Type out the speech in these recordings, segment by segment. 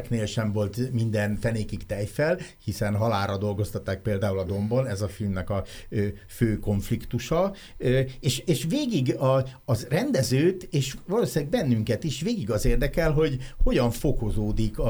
tiszteknél sem volt minden fenékig tejfel, hiszen halálra dolgoztatták például a Dombon, ez a filmnek a fő konfliktusa, és végig az rendezőt, és valószínűleg bennünket is végig az érdekel, hogy hogyan fokozódik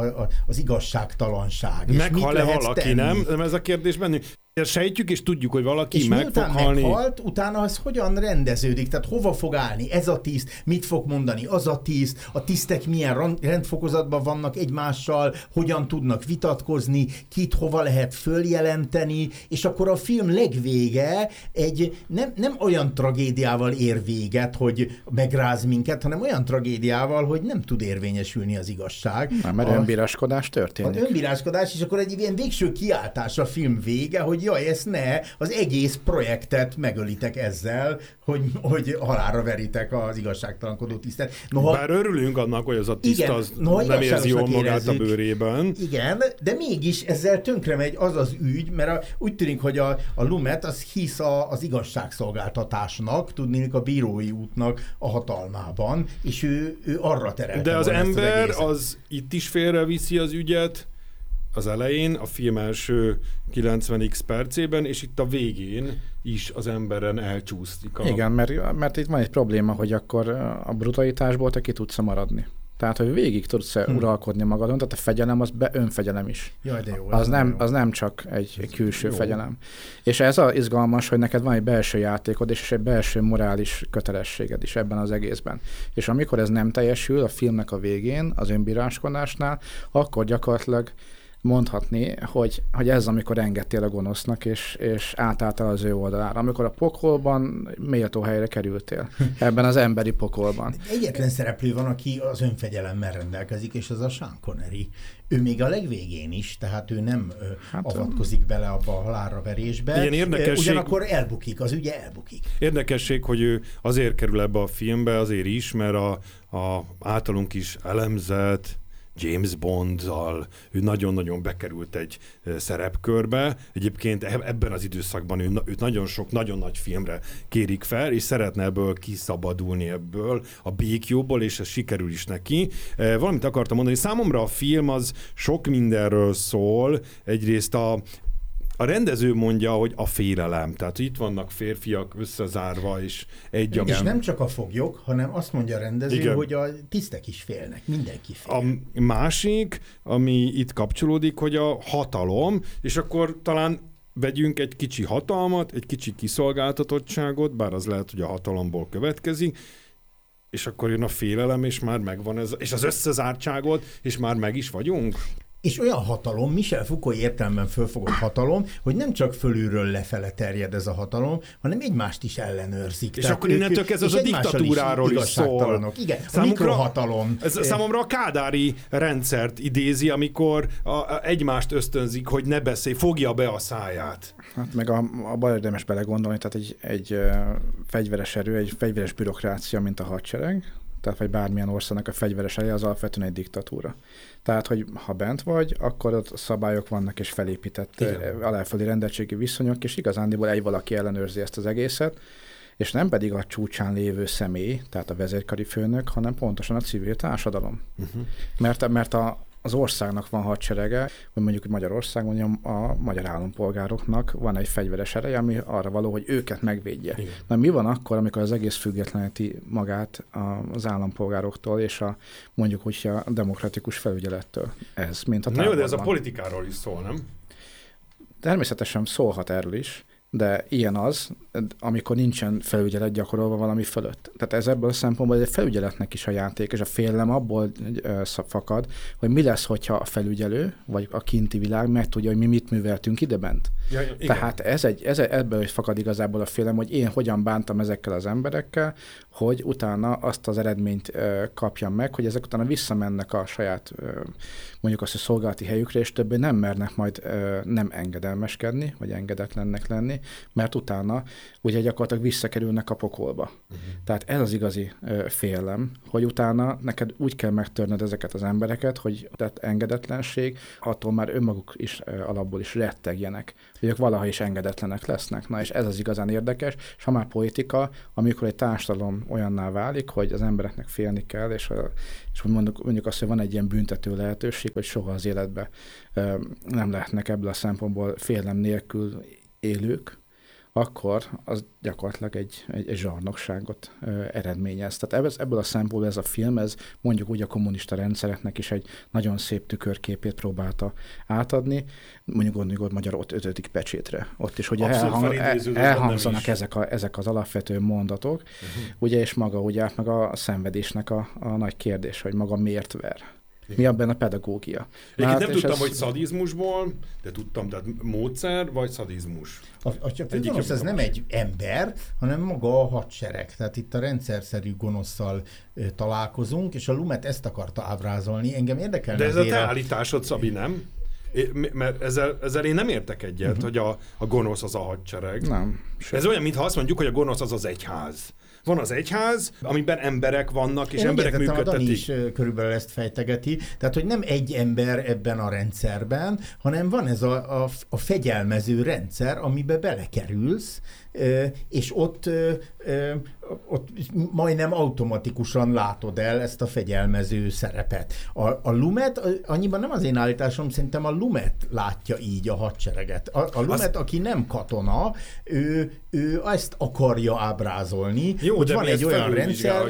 az igazságtalanság. Meghal-e valaki, nem? Ez a kérdés bennünk. Sejtjük és tudjuk, hogy valaki és meg fog halni. Meghalt, utána az hogyan rendeződik? Tehát hova fog állni ez a tiszt, mit fog mondani az a tiszt, a tisztek milyen rendfokozatban vannak egymással, hogyan tudnak vitatkozni, kit hova lehet följelenteni, és akkor a film legvége egy nem olyan tragédiával ér véget, hogy megráz minket, hanem olyan tragédiával, hogy nem tud érvényesülni az igazság. Mert önbíráskodás történik. Az önbíráskodás, és akkor egy ilyen végső kiáltás a film vége, hogy jaj, ezt ne, az egész projektet megölitek ezzel, hogy halálra veritek az igazságtalankodó tisztet. Bár örülünk annak, hogy az a tiszt az nem érzi jól magát a bőrében. Igen, de mégis ezzel tönkre megy az az ügy, mert úgy tűnik, hogy a Lumet az hisz az igazságszolgáltatásnak, tudnék a bírói útnak a hatalmában, és ő arra terelte. De az ember az itt is félreviszi az ügyet, az elején, a film első 90x percében, és itt a végén is az emberen elcsúszik. Igen, mert itt van egy probléma, hogy akkor a brutalitásból te ki tudsz maradni. Tehát, hogy végig tudsz uralkodni magadon, tehát a fegyelem az önfegyelem is. Jaj, de jó, az nem csak egy külső fegyelem. És ez az izgalmas, hogy neked van egy belső játékod, és egy belső morális kötelességed is ebben az egészben. És amikor ez nem teljesül a filmnek a végén, az önbíráskodásnál, akkor gyakorlatilag mondhatni, hogy ez amikor engedtél a gonosznak, és átálltál az ő oldalára. Amikor a pokolban méltó helyre kerültél. Ebben az emberi pokolban. Egyetlen szereplő van, aki az önfegyelemmel rendelkezik, és az a Sean Connery. Ő még a legvégén is, tehát ő nem avatkozik bele abba a halálra verésbe. Ugyanakkor elbukik, az ügye elbukik. Érdekesség, hogy ő azért kerül ebbe a filmbe, azért is, mert a általunk is elemzett James Bonddal, ő nagyon-nagyon bekerült egy szerepkörbe. Egyébként ebben az időszakban őt nagyon sok, nagyon nagy filmre kérik fel, és szeretne ebből kiszabadulni ebből a békjóból, és ez sikerül is neki. Valamit akartam mondani, számomra a film az sok mindenről szól. Egyrészt a rendező mondja, hogy a félelem. Tehát itt vannak férfiak összezárva, és És nem csak a foglyok, hanem azt mondja a rendező, hogy a tisztek is félnek, mindenki fél. A másik, ami itt kapcsolódik, hogy a hatalom, és akkor talán vegyünk egy kicsi hatalmat, egy kicsi kiszolgáltatottságot, bár az lehet, hogy a hatalomból következik, és akkor jön a félelem, és már megvan ez, és az összezártságot, és már meg is vagyunk. És olyan hatalom, Michel Foucault értelemben fölfogott hatalom, hogy nem csak fölülről lefele terjed ez a hatalom, hanem egymást is ellenőrzik. És tehát akkor innentől kezdve az a diktatúráról is szól. Igen, a mikrohatalom. Ez számomra a kádári rendszert idézi, amikor egymást ösztönzik, hogy ne beszélj, fogja be a száját. Hát meg abban érdemes belegondolni, tehát egy fegyveres erő, egy fegyveres bürokrácia, mint a hadsereg, tehát vagy bármilyen országnak a fegyveres ereje, az alapvetően egy diktatúra. Tehát, hogy ha bent vagy, akkor ott szabályok vannak és felépített aláföldi rendeltségi viszonyok, és igazándiból egy valaki ellenőrzi ezt az egészet, és nem pedig a csúcsán lévő személy, tehát a vezérkari főnök, hanem pontosan a civil társadalom. Mert az országnak van hadserege, vagy mondjuk Magyarországon a magyar állampolgároknak van egy fegyveres ereje, ami arra való, hogy őket megvédje. Igen. Na mi van akkor, amikor az egész függetleníti magát az állampolgároktól, és mondjuk úgy a demokratikus felügyelettől? Ez, mint a távolban. Jó, de ez a politikáról is szól, nem? Természetesen szólhat erről is, de ilyen az, amikor nincsen felügyelet gyakorolva valami fölött. Tehát ez ebből a szempontból egy felügyeletnek is a játék, és a félelem abból fakad, hogy mi lesz, hogyha a felügyelő, vagy a kinti világ megtudja, hogy mi mit műveltünk idebent. Ja, tehát ebből is fakad igazából a félelem, hogy én hogyan bántam ezekkel az emberekkel, hogy utána azt az eredményt kapjam meg, hogy ezek utána visszamennek a saját, mondjuk azt a szolgálati helyükre, és többé nem mernek majd nem engedelmeskedni, vagy engedetlennek lenni, mert utána ugye gyakorlatilag visszakerülnek a pokolba. Tehát ez az igazi félelem, hogy utána neked úgy kell megtörned ezeket az embereket, hogy tehát engedetlenség, attól már önmaguk is alapból is rettegjenek, hogy ők valaha is engedetlenek lesznek. Na és ez az igazán érdekes, és ha már politika, amikor egy társadalom olyanná válik, hogy az embereknek félni kell, és mondjuk azt, hogy van egy ilyen büntető lehetőség, hogy soha az életben nem lehetnek ebből a szempontból félelem nélkül élők, akkor az gyakorlatilag egy zsarnokságot eredményez. Tehát ebből a szempontból ez a film, ez mondjuk úgy a kommunista rendszereknek is egy nagyon szép tükörképét próbálta átadni. Mondjuk gondoljuk magyar ott 5. pecsétre. Ott is ugye elhangzanak ezek az alapvető mondatok, ugye, és maga ugye meg a szenvedésnek a nagy kérdés, hogy maga miért ver. Mi abban a pedagógia? Nem tudtam, hogy szadizmusból, de tudtam, tehát módszer vagy szadizmus. A gonosz ez nem egy ember, hanem maga a hadsereg. Tehát itt a rendszerszerű gonoszszal találkozunk, és a Lumet ezt akarta ábrázolni. Engem érdekelne. De ez a te állításod, Szabi, nem? Mert ezzel én nem értek egyet, hogy a gonosz az a hadsereg. Nem. Ez olyan, mintha azt mondjuk, hogy a gonosz az az egyház. Van az egyház, amiben emberek vannak, és emberek működtetik. Dani is körülbelül ezt fejtegeti. Tehát, hogy nem egy ember ebben a rendszerben, hanem van ez a fegyelmező rendszer, amiben belekerülsz, és ott majdnem automatikusan látod el ezt a fegyelmező szerepet. A Lumet, annyiban nem az én állításom, szerintem a Lumet látja így a hadsereget. A Lumet, aki nem katona, ő ezt akarja ábrázolni. Jó, hogy de van egy olyan rendszer.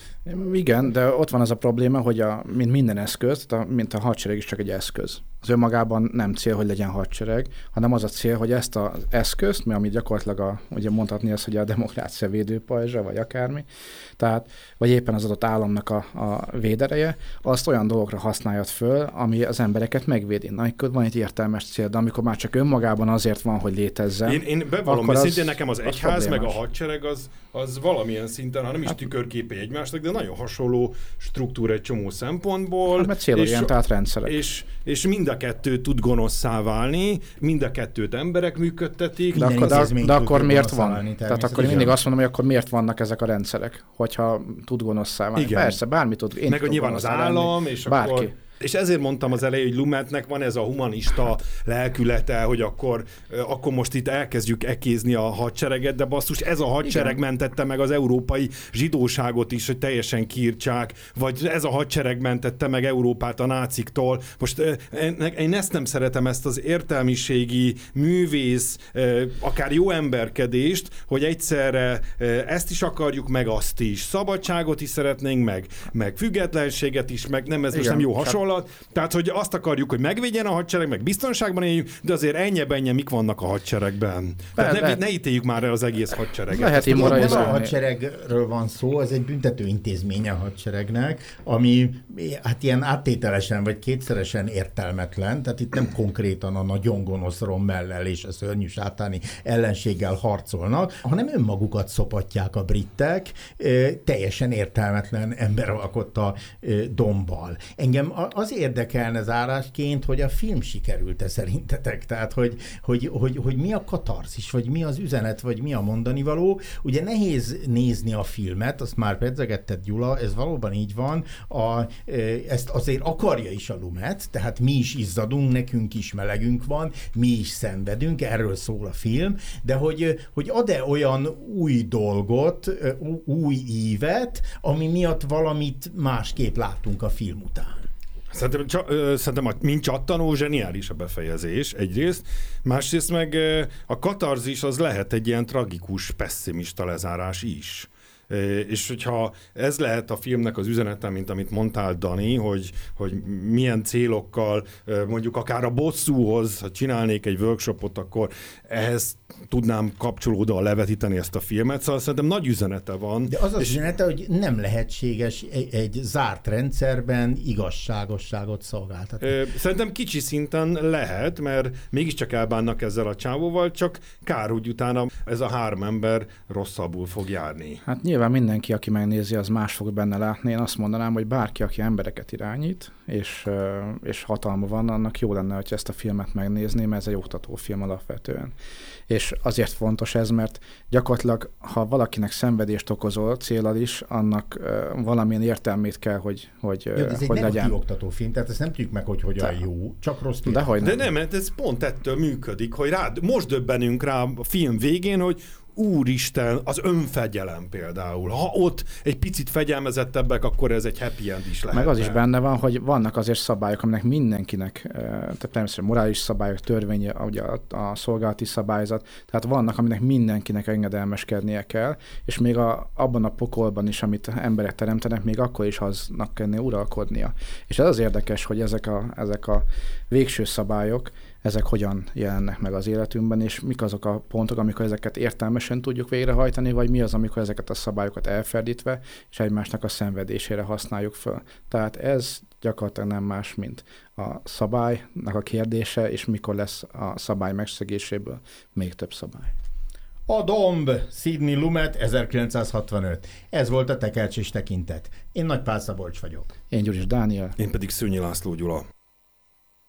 Igen, de ott van az a probléma, hogy mint minden eszköz, mint a hadsereg is csak egy eszköz. Az önmagában nem cél, hogy legyen hadsereg, hanem az a cél, hogy ezt az eszközt, ami gyakorlatilag ugye mondhatni azt, hogy a demokrácia védőpajzsa, vagy akármi, tehát, vagy éppen az adott államnak a védereje, azt olyan dolgokra használjad föl, ami az embereket megvédi. Na, akkor van egy értelmes cél, de amikor már csak önmagában azért van, hogy létezzen. Én bevallom, szintén nekem az egyház, meg a hadsereg az valamilyen szinten, ha nem is tükörképei egymásnak, de nagyon hasonló struktúra egy csomó szempontból. Hát, mert célorientált rendszerek. És mind a kettő tud gonoszszá válni, mind a kettőt emberek működtetik. De akkor miért van? Tehát akkor mindig azt mondom, hogy akkor miért vannak ezek a rendszerek, hogyha tud gonoszszá válni. Igen. Persze, bármi tud. Meg nyilván az állam, és bárki. Akkor... És ezért mondtam az elején, hogy Lumetnek van ez a humanista lelkülete, hogy akkor most itt elkezdjük ekézni a hadsereget, de basszus, ez a hadsereg mentette meg az európai zsidóságot is, hogy teljesen kiirtsák, vagy ez a hadsereg mentette meg Európát a náciktól. Most én ezt nem szeretem, ezt az értelmiségi, művész, akár jó emberkedést, hogy egyszerre ezt is akarjuk, meg azt is. Szabadságot is szeretnénk, meg függetlenséget is, meg nem, ez most nem jó hasonló. Tehát, hogy azt akarjuk, hogy megvédjen a hadsereg, meg biztonságban éljünk, de azért ennyi mik vannak a hadseregben. Tehát ne ítéljük már el az egész hadsereget. Lehet nem a hadseregről van szó, ez egy büntető intézménye a hadseregnek, ami hát ilyen áttételesen vagy kétszeresen értelmetlen, tehát itt nem konkrétan a nagyon gonosz Rommellel és a szörnyű sátáni ellenséggel harcolnak, hanem önmagukat szopatják a britek teljesen értelmetlen emberalkotta dombbal. Engem az érdekelne zárásként, hogy a film sikerült-e szerintetek? Tehát, hogy mi a katarzis, vagy mi az üzenet, vagy mi a mondani való. Ugye nehéz nézni a filmet, azt már pedzegetted, Gyula, ez valóban így van. Ezt azért akarja is a Lumet, tehát mi is izzadunk, nekünk is melegünk van, mi is szenvedünk, erről szól a film, de hogy ad-e olyan új dolgot, új ívet, ami miatt valamit másképp látunk a film után? Szerintem mint csattanó zseniális a befejezés egyrészt, másrészt meg a katarzis az lehet egy ilyen tragikus, pesszimista lezárás is. És hogyha ez lehet a filmnek az üzenete, mint amit mondtál, Dani, hogy milyen célokkal, mondjuk akár a bosszúhoz, ha csinálnék egy workshopot, akkor ehhez tudnám kapcsolódóan levetíteni ezt a filmet, szóval szerintem nagy üzenete van. De az üzenete, hogy nem lehetséges egy zárt rendszerben igazságosságot szolgáltatni. Szerintem kicsi szinten lehet, mert mégiscsak elbánnak ezzel a csávóval, csak kár, hogy utána ez a 3 ember rosszabbul fog járni. Hát nyilván nyilván mindenki, aki megnézi, az más fog benne látni. Én azt mondanám, hogy bárki, aki embereket irányít, és hatalma van, annak jó lenne, hogy ezt a filmet megnézni, mert ez egy oktatófilm alapvetően. És azért fontos ez, mert gyakorlatilag, ha valakinek szenvedést okozol céllal is, annak valamilyen értelmét kell, hogy ez egy legyen. oktatófilm, tehát ezt nem tudjuk meg, hogy hogyan jó, csak rossz film. De nem, ez pont ettől működik, hogy most döbbenünk rá a film végén, hogy úristen, az önfegyelem például. Ha ott egy picit fegyelmezettebbek, akkor ez egy happy end is lehet. Meg az is benne van, hogy vannak azért szabályok, aminek mindenkinek, tehát természetesen morális szabályok, törvény, ugye a szolgálati szabályzat, tehát vannak, aminek mindenkinek engedelmeskednie kell, és még abban a pokolban is, amit emberek teremtenek, még akkor is aznak kellene uralkodnia. És ez az érdekes, hogy ezek a végső szabályok, ezek hogyan jelennek meg az életünkben, és mik azok a pontok, amikor ezeket értelmesen tudjuk végrehajtani, vagy mi az, amikor ezeket a szabályokat elferdítve, és egymásnak a szenvedésére használjuk föl. Tehát ez gyakorlatilag nem más, mint a szabálynak a kérdése, és mikor lesz a szabály megszegéséből még több szabály. A Domb, Sidney Lumet, 1965. Ez volt a Tekercs és Tekintet. Én Nagy Pál Szabolcs vagyok. Én Gyuris Dániel. Én pedig Szőnyi László Gyula.